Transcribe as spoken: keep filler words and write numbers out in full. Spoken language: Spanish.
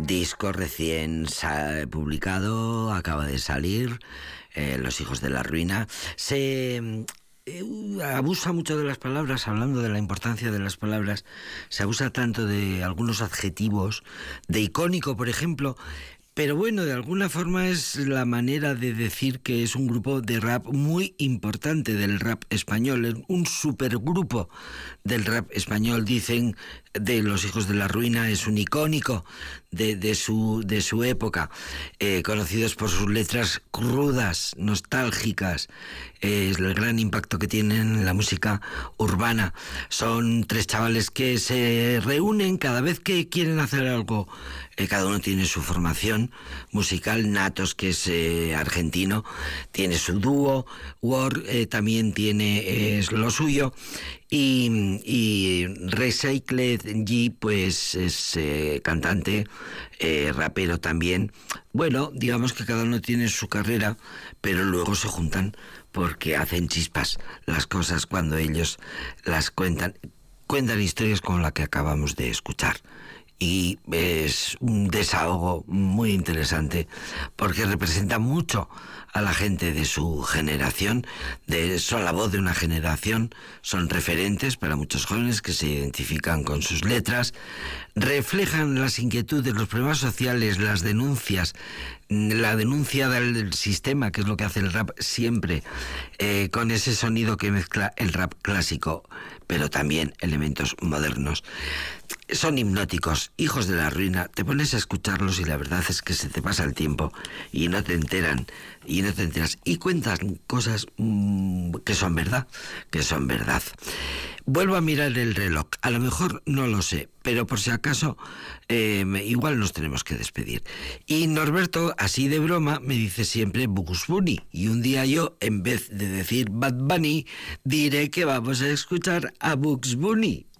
disco recién publicado, acaba de salir, eh, Los hijos de la ruina. Se eh, abusa mucho de las palabras, hablando de la importancia de las palabras, se abusa tanto de algunos adjetivos, de icónico, por ejemplo. Pero bueno, de alguna forma es la manera de decir que es un grupo de rap muy importante del rap español, un supergrupo del rap español. Dicen de Los hijos de la ruina, es un icónico de, de, su, de su época, eh, conocidos por sus letras crudas, nostálgicas, eh, es el gran impacto que tienen en la música urbana. Son tres chavales que se reúnen cada vez que quieren hacer algo. Eh, cada uno tiene su formación musical. Natos, que es eh, argentino, tiene su dúo. War eh, también tiene eh, lo suyo. Y, y Recycled G, pues es eh, cantante, eh, rapero también. Bueno, digamos que cada uno tiene su carrera, pero luego se juntan porque hacen chispas las cosas cuando ellos las cuentan. Cuentan historias como la que acabamos de escuchar. Y es un desahogo muy interesante porque representa mucho a la gente de su generación, de, son la voz de una generación, son referentes para muchos jóvenes que se identifican con sus letras, reflejan las inquietudes, los problemas sociales, las denuncias, la denuncia del sistema, que es lo que hace el rap siempre, eh, con ese sonido que mezcla el rap clásico, pero también elementos modernos. Son hipnóticos, hijos de la ruina. Te pones a escucharlos y la verdad es que se te pasa el tiempo y no te enteran, y no te enteras, y cuentan cosas mmm, que son verdad, que son verdad. Vuelvo a mirar el reloj, a lo mejor no lo sé, pero por si acaso eh, igual nos tenemos que despedir. Y Norberto, así de broma, me dice siempre Bugs Bunny, y un día yo, en vez de decir Bad Bunny, diré que vamos a escuchar a Bugs Bunny.